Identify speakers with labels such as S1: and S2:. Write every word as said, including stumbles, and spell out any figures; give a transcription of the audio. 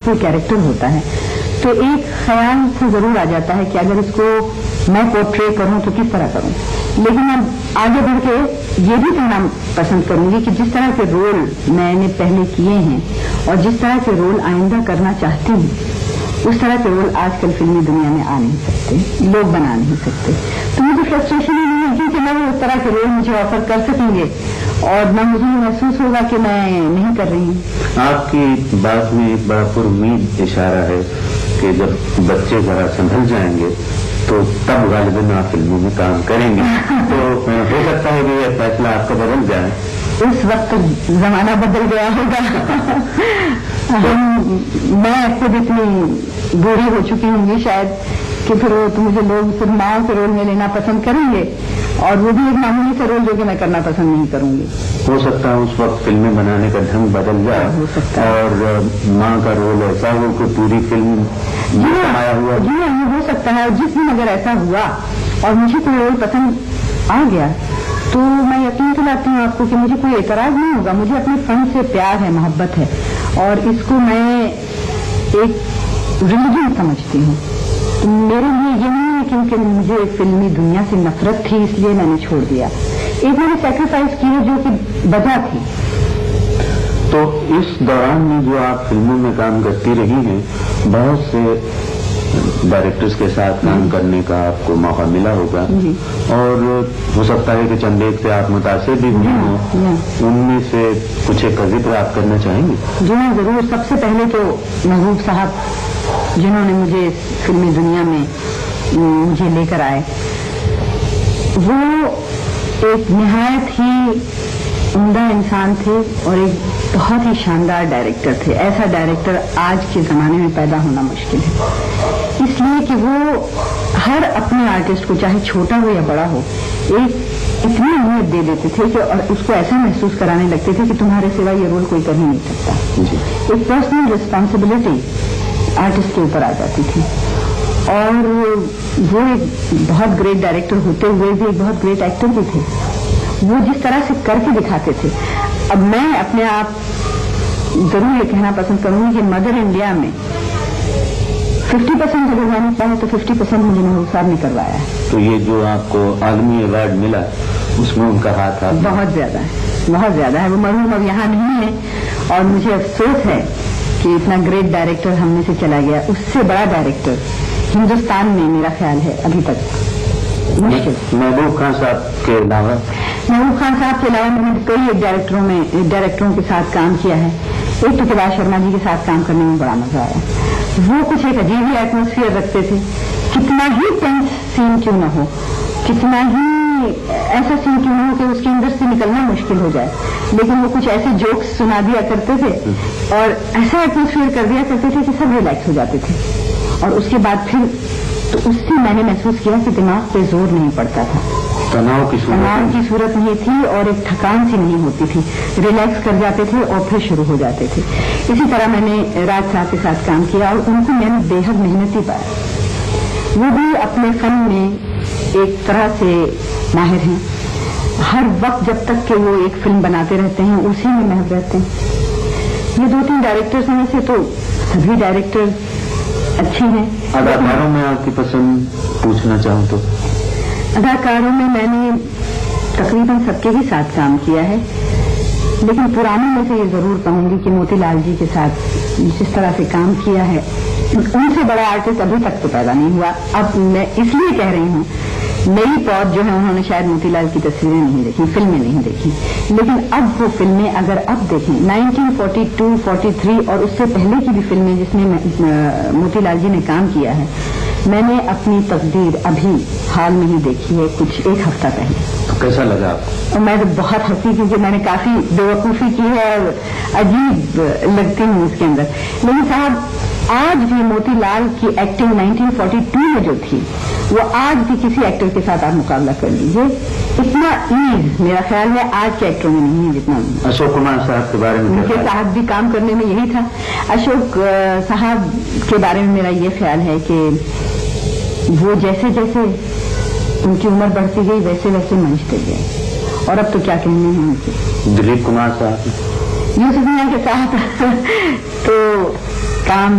S1: कोई कैरेक्टर होता है तो एक ख्याल से जरूर आ जाता है कि अगर इसको मैं पोर्ट्रे करूं तो किस तरह करूं। लेकिन मैं आगे बढ़ के ये भी कहना पसंद करूंगी कि जिस तरह के रोल मैंने पहले किए हैं और जिस तरह के रोल आइंदा करना चाहती हूँ, उस तरह के रोल आजकल फिल्मी दुनिया में आ नहीं सकते, लोग बना नहीं सकते। तो मुझे फ्रस्ट्रेशन ही नहीं है कि मैं उस तरह के रोल मुझे ऑफर कर सकेंगे और न मुझे महसूस होगा कि मैं नहीं कर रही हूँ।
S2: आपकी बात में एक बड़ा पुरुम्मीद इशारा है कि जब बच्चे जरा संभल जाएंगे तो तब गालिबन आप फिल्मों में काम करेंगे। तो हो सकता है कि यह फैसला आपका बदल जाए।
S1: उस वक्त जमाना बदल गया होगा। मैं खुद इतनी बूढ़ी हो चुकी होंगी शायद कि फिर वो तो मुझे लोग सिर्फ माओ के रोल में लेना पसंद करेंगे और वो भी एक मामूली से रोल जो कि मैं करना पसंद नहीं करूंगी।
S2: हो सकता है उस वक्त फिल्में बनाने का ढंग बदल जाए,
S1: हो सकता है।
S2: और माँ का रोल ऐसा हो कि पूरी फिल्म आया हुआ।
S1: जी हाँ, ये हो सकता है। जिस दिन अगर ऐसा हुआ और मुझे कोई रोल पसंद आ गया तो मैं यकीन दिलाती हूँ आपको कि मुझे कोई एतराज नहीं होगा। मुझे अपने फन से प्यार है, मोहब्बत है और इसको मैं एक रिलीजन समझती हूँ। तो मेरे लिए ये नहीं है क्योंकि मुझे फिल्मी दुनिया से नफरत थी इसलिए मैंने छोड़ दिया। एक मैंने सेक्रीफाइस किया जो कि वजह थी।
S2: तो इस दौरान में जो आप फिल्मों में काम करती रही हैं, बहुत से डायरेक्टर्स के साथ काम करने का आपको मौका मिला होगा और हो सकता है कि चंद एक से आप मुतासिर भी हुए हों। उनमें से कुछ एक का जिक्र आप करना चाहेंगे?
S1: जी हाँ, जरूर। सबसे पहले तो महबूब साहब जिन्होंने मुझे फिल्मी दुनिया में मुझे लेकर आए, वो एक निहायत ही उम्दा इंसान थे और एक बहुत ही शानदार डायरेक्टर थे। ऐसा डायरेक्टर आज के ज़माने में पैदा होना मुश्किल है, इसलिए कि वो हर अपने आर्टिस्ट को, चाहे छोटा हो या बड़ा हो, एक इतनी अहमियत दे देते थे कि और उसको ऐसा महसूस कराने लगते थे कि तुम्हारे सिवा ये रोल कोई कर ही नहीं सकता। एक पर्सनल रिस्पॉन्सिबिलिटी आर्टिस्ट के ऊपर आ जाती थी और वो एक बहुत ग्रेट डायरेक्टर होते हुए भी एक बहुत ग्रेट एक्टर भी थे। वो जिस तरह से करके दिखाते थे, अब मैं अपने आप जरूर ये कहना पसंद करूंगी कि मदर इंडिया में फिफ्टी परसेंट अगर मैंने चाहे तो फिफ्टी परसेंट मुझे महबूब साहब ने करवाया है।
S2: तो ये जो आपको आलमी अवार्ड मिला उसमें उनका हाथ था?
S1: बहुत ज्यादा है, बहुत ज्यादा है। वो मरहूम अब यहाँ नहीं है और मुझे अफसोस है कि इतना ग्रेट डायरेक्टर हम में से चला गया। उससे बड़ा डायरेक्टर हिंदुस्तान में मेरा ख्याल है अभी तक मुश्किल।
S2: महबूब खान साहब के अलावा
S1: महबूब खान साहब के अलावा मैंने कई एक डायरेक्टरों में डायरेक्टरों के साथ काम किया है। एक तो कैलाश शर्मा जी के साथ काम करने में बड़ा मजा आया। वो कुछ एक अजीब ही एटमोस्फियर रखते थे। कितना ही टेंस सीन क्यों न हो, कितना ही ऐसा सीन क्यों न हो कि उसके अंदर से निकलना मुश्किल हो जाए, लेकिन वो कुछ ऐसे जोक्स सुना दिया करते थे और ऐसा एटमोस्फियर कर दिया करते थे कि सब रिलैक्स हो जाते थे। और उसके बाद फिर तो उससे मैंने महसूस किया कि दिमाग पे जोर नहीं पड़ता था,
S2: तनाव की सूरत
S1: तनाव की सूरत नहीं थी और एक थकान सी नहीं होती थी। रिलैक्स कर जाते थे और फिर शुरू हो जाते थे। इसी तरह मैंने राज साहब के साथ काम किया और उनको मैंने बेहद मेहनती पाया। वो भी अपने फन में एक तरह से माहिर हैं। हर वक्त जब तक कि वो एक फिल्म बनाते रहते हैं उसी में महव रहते हैं। ये दो तीन डायरेक्टर्स में से तो सभी डायरेक्टर्स अच्छे हैं।
S2: अदाकारों में आपकी पसंद पूछना चाहूँ तो?
S1: अदाकारों में मैंने तकरीबन सबके ही साथ काम किया है, लेकिन पुराने में से ये जरूर कहूंगी कि मोतीलाल जी के साथ जिस तरह से काम किया है, उनसे बड़ा आर्टिस्ट अभी तक तो पैदा नहीं हुआ। अब मैं इसलिए कह रही हूँ, नई पौध जो है उन्होंने शायद मोतीलाल की तस्वीरें नहीं देखी, फिल्में नहीं देखी, लेकिन अब वो फिल्में अगर अब देखें nineteen forty two, forty three और उससे पहले की भी फिल्में जिसमें मोतीलाल जी ने काम किया है, मैंने अपनी तकदीर अभी हाल में ही देखी है, कुछ एक हफ्ता पहले।
S2: तो कैसा लगा आपको?
S1: और मैं तो बहुत हंसी क्योंकि मैंने काफी बेवकूफ़ी की है और अजीब लगती हूँ उसके अंदर। लेकिन साहब आज भी मोतीलाल की एक्टिंग नाइनटीन फोर्टी टू में जो थी वो आज भी किसी एक्टर के साथ आप मुकाबला कर लीजिए, इतना ईज मेरा ख्याल है आज के एक्टरों में नहीं है जितना।
S2: अशोक कुमार साहब के बारे में?
S1: उनके साथ भी काम करने में यही था। अशोक साहब के बारे में मेरा ये ख्याल है कि वो जैसे जैसे उनकी उम्र बढ़ती गई वैसे वैसे मंचते गए और अब तो क्या कहने हैं उनके।
S2: दिलीप कुमार साहब,
S1: यूसुफ मियां के साथ तो काम